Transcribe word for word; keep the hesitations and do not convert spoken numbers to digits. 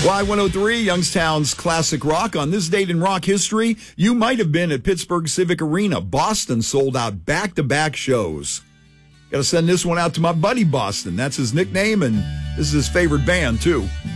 Y one oh three, Youngstown's classic rock. On this date in rock history, you might have been at Pittsburgh Civic Arena. Boston sold out back-to-back shows. Got to send this one out to my buddy Boston. That's his nickname, and this is his favorite band, too.